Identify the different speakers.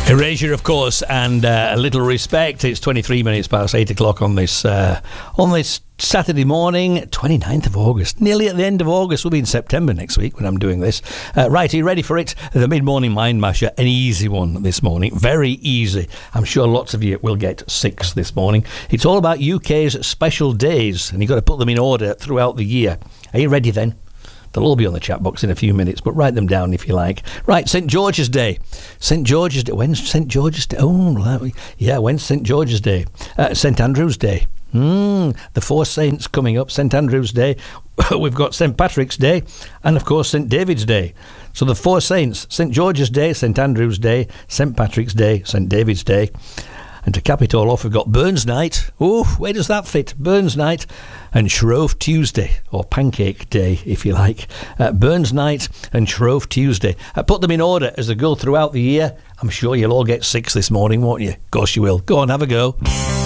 Speaker 1: Erasure, of course, and a little respect. It's 23 minutes past 8 o'clock on this Saturday morning, 29th of August. Nearly at the end of August. We'll be in September next week when I'm doing this. Right, are you ready for it? The mid-morning mind masher, an easy one this morning. Very easy. I'm sure lots of you will get 6 this morning. It's all about UK's special days, and you've got to put them in order throughout the year. Are you ready then? They'll all be on the chat box in a few minutes, but write them down if you like. Right, St. George's Day. St. George's Day. When's St. George's Day? Oh, yeah, when's St. George's Day? St. Andrew's Day. The 4 saints coming up. St. Andrew's Day. We've got St. Patrick's Day and, of course, St. David's Day. So the 4 saints, St. George's Day, St. Andrew's Day, St. Patrick's Day, St. David's Day. And to cap it all off, we've got Burns Night. Oh, where does that fit? Burns Night and Shrove Tuesday, or Pancake Day, if you like. Burns Night and Shrove Tuesday. Put them in order as they go throughout the year. I'm sure you'll all get 6 this morning, won't you? Of course you will. Go on, have a go.